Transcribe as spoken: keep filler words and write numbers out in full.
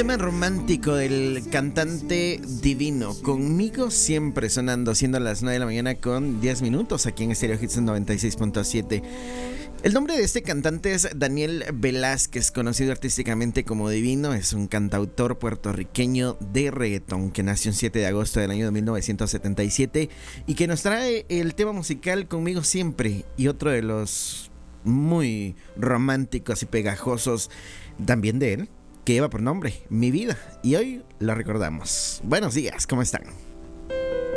tema romántico del cantante Divino. Conmigo siempre sonando, siendo las nueve de la mañana con diez minutos aquí en Stereo Hits noventa y seis punto siete. El nombre de este cantante es Daniel Velázquez, conocido artísticamente como Divino. Es un cantautor puertorriqueño de reggaetón que nació el siete de agosto del año de mil novecientos setenta y siete y que nos trae el tema musical Conmigo Siempre, y otro de los muy románticos y pegajosos también de él, que lleva por nombre Mi Vida, y hoy lo recordamos. Buenos días, ¿cómo están?